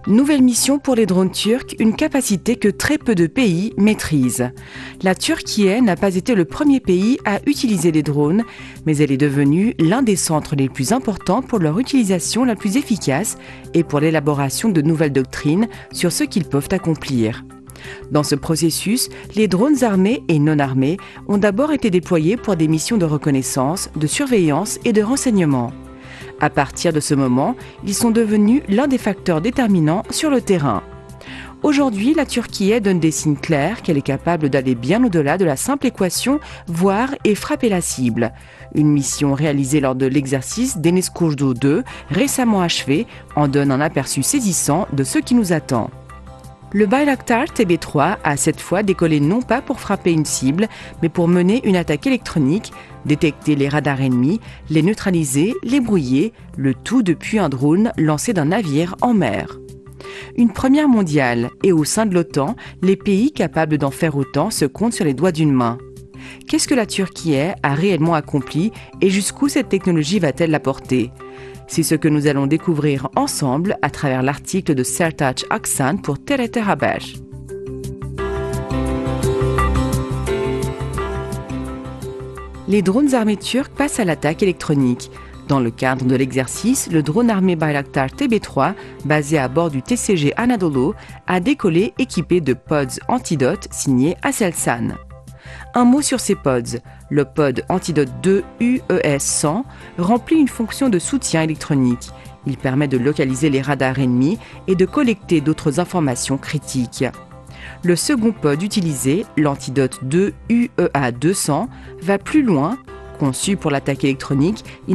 Nouvelle mission pour les drones turcs, une capacité que très peu de pays maîtrisent. La Turquie n'a pas été le premier pays à utiliser les drones, mais elle est devenue l'un des centres les plus importants pour leur utilisation la plus efficace et pour l'élaboration de nouvelles doctrines sur ce qu'ils peuvent accomplir. Dans ce processus, les drones armés et non armés ont d'abord été déployés pour des missions de reconnaissance, de surveillance et de renseignement. À partir de ce moment, ils sont devenus l'un des facteurs déterminants sur le terrain. Aujourd'hui, la Turquie donne des signes clairs qu'elle est capable d'aller bien au-delà de la simple équation « voir et frapper la cible ». Une mission réalisée lors de l'exercice Deniz Kurdu 2, récemment achevé, en donne un aperçu saisissant de ce qui nous attend. Le Bayraktar TB3 a cette fois décollé non pas pour frapper une cible, mais pour mener une attaque électronique, détecter les radars ennemis, les neutraliser, les brouiller, le tout depuis un drone lancé d'un navire en mer. Une première mondiale, et au sein de l'OTAN, les pays capables d'en faire autant se comptent sur les doigts d'une main. Qu'est-ce que la Turquie a réellement accompli et jusqu'où cette technologie va-t-elle la porter ? C'est ce que nous allons découvrir ensemble à travers l'article de Sertaç Aksan pour TRT Haber. Les drones armés turcs passent à l'attaque électronique. Dans le cadre de l'exercice, le drone armé Bayraktar TB3, basé à bord du TCG Anadolu, a décollé équipé de pods antidote signés Aselsan. Un mot sur ces pods. Le pod Antidote 2 UES-100 remplit une fonction de soutien électronique. Il permet de localiser les radars ennemis et de collecter d'autres informations critiques. Le second pod utilisé, l'Antidote 2 UEA-200, va plus loin. Conçu pour l'attaque électronique, il